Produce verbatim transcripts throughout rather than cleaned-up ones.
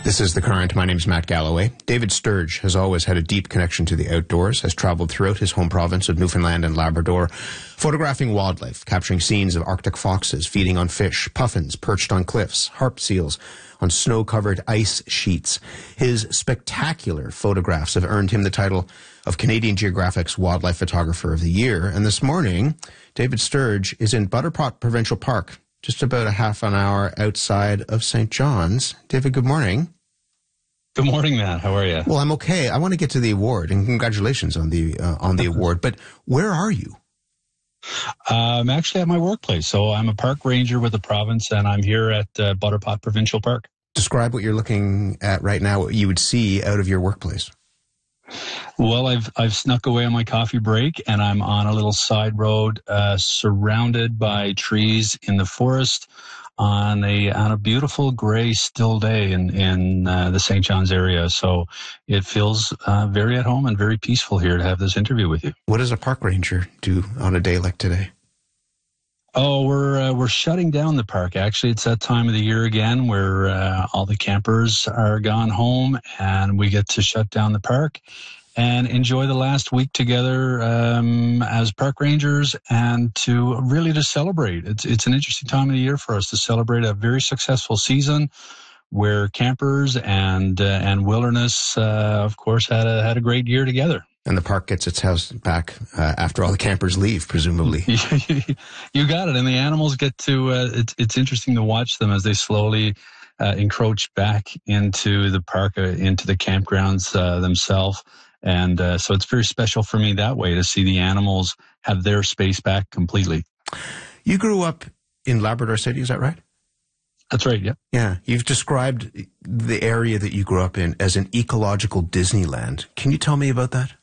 This is The Current. My name's Matt Galloway. David Sturge has always had a deep connection to the outdoors, has traveled throughout his home province of Newfoundland and Labrador, photographing wildlife, capturing scenes of Arctic foxes feeding on fish, puffins perched on cliffs, harp seals on snow-covered ice sheets. His spectacular photographs have earned him the title of Canadian Geographic's Wildlife Photographer of the Year. And this morning, David Sturge is in Butterpot Provincial Park, just about a half an hour outside of Saint John's. David, good morning. Good morning, Matt. How are you? Well, I'm okay. I want to get to the award, and congratulations on the uh, on the award. But where are you? Uh, I'm actually at my workplace. So I'm a park ranger with the province, and I'm here at uh, Butterpot Provincial Park. Describe what you're looking at right now, what you would see out of your workplace. Well, I've I've snuck away on my coffee break, and I'm on a little side road uh, surrounded by trees in the forest on a on a beautiful gray still day in in uh, the Saint John's area. So it feels uh, very at home and very peaceful here to have this interview with you. What does a park ranger do on a day like today? Oh, we're uh, we're shutting down the park. Actually, it's that time of the year again where uh, all the campers are gone home, and we get to shut down the park and enjoy the last week together um, as park rangers, and to really to celebrate. It's it's an interesting time of the year for us to celebrate a very successful season where campers and uh, and wilderness, uh, of course, had a had a great year together. And the park gets its house back uh, after all the campers leave, presumably. You got it. And the animals get to, uh, it's, it's interesting to watch them as they slowly uh, encroach back into the park, uh, into the campgrounds uh, themselves. And uh, so it's very special for me that way to see the animals have their space back completely. You grew up in Labrador City, is that right? That's right, yeah. Yeah. You've described the area that you grew up in as an ecological Disneyland. Can you tell me about that?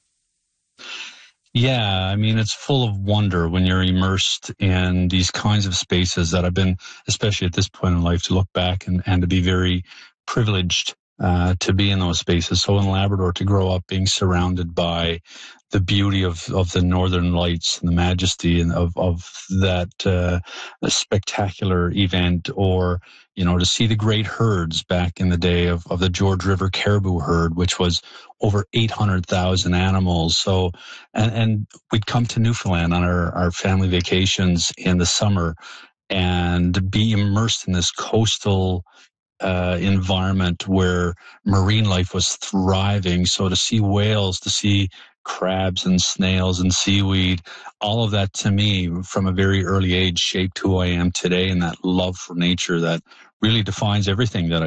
Yeah, I mean, it's full of wonder when you're immersed in these kinds of spaces that I've been, especially at this point in life, to look back and, and to be very privileged uh, to be in those spaces. So in Labrador, to grow up being surrounded by the beauty of, of the Northern Lights and the majesty and of, of that uh, spectacular event, or, you know, to see the great herds back in the day of, of the George River caribou herd, which was over eight hundred thousand animals. So, and, and we'd come to Newfoundland on our, our family vacations in the summer and be immersed in this coastal Uh, environment where marine life was thriving. So to see whales, to see crabs and snails and seaweed, all of that to me from a very early age shaped who I am today, and that love for nature that really defines everything that I